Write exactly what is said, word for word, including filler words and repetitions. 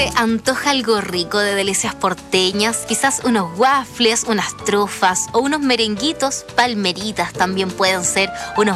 te antoja algo rico de delicias porteñas? Quizás unos waffles, unas trufas o unos merenguitos, palmeritas también pueden ser, unos